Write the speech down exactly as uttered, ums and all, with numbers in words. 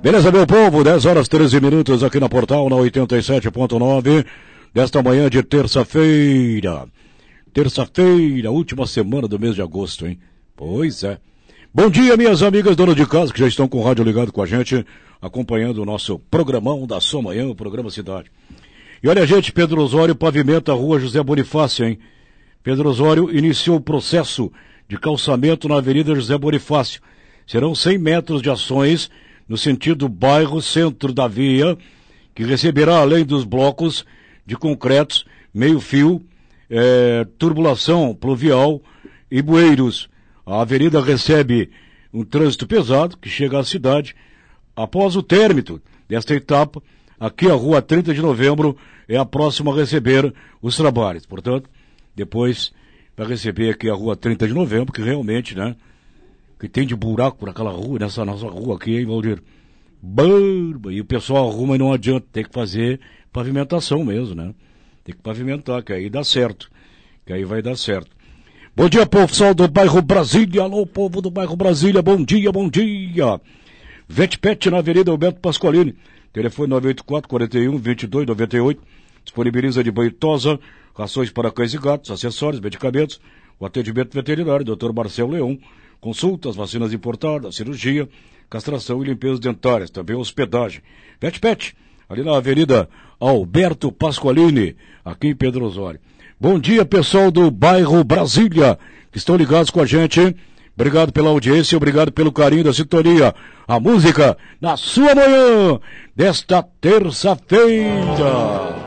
Beleza, meu povo, dez horas treze minutos aqui na Portal, na oitenta e sete ponto nove, desta manhã de terça-feira. Terça-feira, última semana do mês de agosto, hein? Pois é. Bom dia, minhas amigas donas de casa que já estão com o rádio ligado com a gente, acompanhando o nosso programão da sua manhã, o programa Cidade. E olha, gente, Pedro Osório pavimenta a rua José Bonifácio, hein? Pedro Osório iniciou o processo de calçamento na Avenida José Bonifácio. Serão cem metros de ações no sentido bairro-centro da via, que receberá, além dos blocos de concretos, meio-fio, é, turbulação pluvial e bueiros. A avenida recebe um trânsito pesado que chega à cidade. Após o término desta etapa, aqui a rua trinta de novembro é a próxima a receber os trabalhos. Portanto, depois vai receber aqui a rua trinta de novembro, que realmente, né, que tem de buraco naquela rua, nessa nossa rua aqui, hein, Valdir? Barba! E o pessoal arruma e não adianta, tem que fazer pavimentação mesmo, né? Tem que pavimentar, que aí dá certo. Que aí vai dar certo. Bom dia, povo, pessoal do bairro Brasília. Alô, povo do bairro Brasília, bom dia, bom dia. Vetpet na Avenida Alberto Pasqualini. Telefone nove oito quatro, quatro um, dois dois nove oito. Disponibiliza de banho tosa, rações para cães e gatos, acessórios, medicamentos, o atendimento veterinário, doutor Marcelo Leão. Consultas, vacinas importadas, cirurgia, castração e limpeza dentárias, também hospedagem. Vetpet, ali na Avenida Alberto Pasqualini, aqui em Pedro Osório. Bom dia, pessoal do bairro Brasília, que estão ligados com a gente, hein? Obrigado pela audiência, obrigado pelo carinho da sintonia. A música na sua manhã, desta terça-feira.